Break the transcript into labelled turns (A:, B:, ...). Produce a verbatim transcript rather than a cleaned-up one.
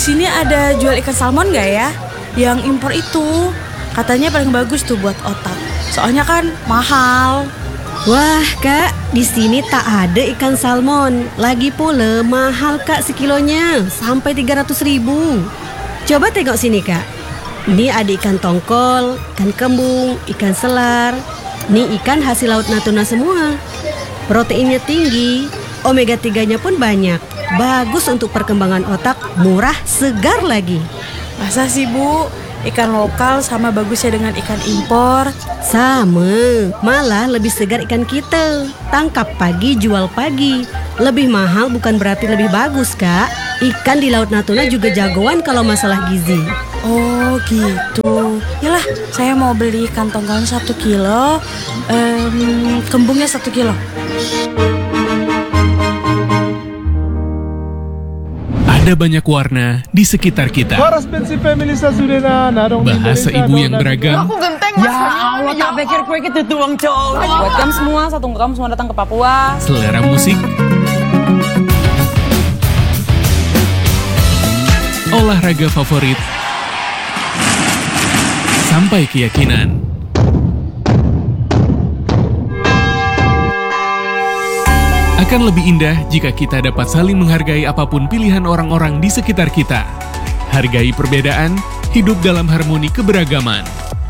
A: sini ada jual ikan salmon nggak ya? Yang impor itu. Katanya paling bagus tuh buat otak. Soalnya kan mahal.
B: Wah kak, di sini tak ada ikan salmon. Lagi pula mahal kak sekilonya, sampai tiga ratus ribu. Coba tengok sini kak. Ini ada ikan tongkol, ikan kembung, ikan selar. Ini ikan hasil laut Natuna semua. Proteinnya tinggi, omega tiga-nya pun banyak. Bagus untuk perkembangan otak, murah, segar lagi.
A: Masa sih Bu? Ikan lokal sama bagusnya dengan ikan impor?
B: Sama, malah lebih segar ikan kita. Tangkap pagi, jual pagi. Lebih mahal bukan berarti lebih bagus, Kak. Ikan di Laut Natuna juga jagoan kalau masalah gizi.
A: Oh gitu. Yalah, saya mau beli ikan tongkol satu kilo, um, kembungnya satu kilo.
C: Ada banyak warna di sekitar kita. Bahasa ibu yang beragam.
D: Aku genteng mas. Ya Allah, tak pikir kue gitu tuang cowok. Buat kamu semua, satu kamu semua datang ke Papua.
C: Selera musik. Olahraga favorit. Sampai keyakinan. Akan lebih indah jika kita dapat saling menghargai apapun pilihan orang-orang di sekitar kita. Hargai perbedaan, hidup dalam harmoni keberagaman.